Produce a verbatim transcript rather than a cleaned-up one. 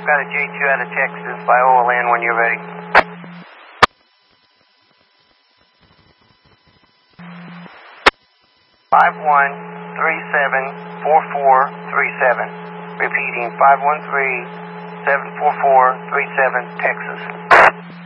got a J two out of Texas by O L N when you're ready. five one three seven four four three seven. Repeating, five one three seven four four three seven, Texas.